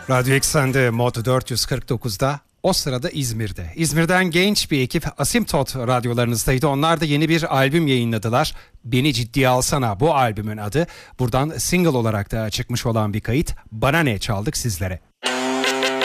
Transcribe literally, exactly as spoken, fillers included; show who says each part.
Speaker 1: Radyo Eksen'de Mod dört yüz kırk dokuzda, o sırada İzmir'de. İzmir'den genç bir ekip Asimtot radyolarınızdaydı. Onlar da yeni bir albüm yayınladılar. Beni Ciddiye Alsana, bu albümün adı. Buradan single olarak da çıkmış olan bir kayıt. Bana Ne çaldık sizlere.